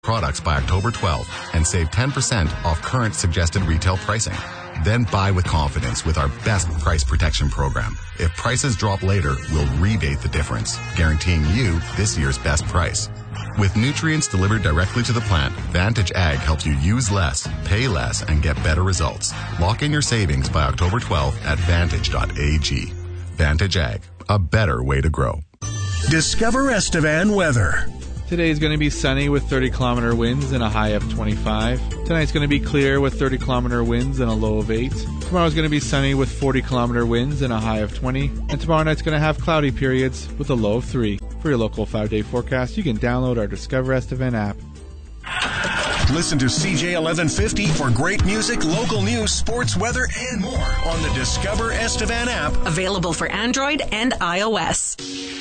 products by October 12th and save 10% off current suggested retail pricing. Then buy with confidence with our best price protection program. If prices drop later, we'll rebate the difference, guaranteeing you this year's best price. With nutrients delivered directly to the plant, Vantage Ag helps you use less, pay less, and get better results. Lock in your savings by October 12th at Vantage.ag. Vantage Ag, a better way to grow. Discover Estevan weather. Today is going to be sunny with 30-kilometer winds and a high of 25. Tonight's going to be clear with 30-kilometer winds and a low of 8. Tomorrow's going to be sunny with 40-kilometer winds and a high of 20. And tomorrow night's going to have cloudy periods with a low of 3. For your local 5-day forecast, you can download our Discover Estevan app. Listen to CJ 1150 for great music, local news, sports, weather, and more on the Discover Estevan app. Available for Android and iOS.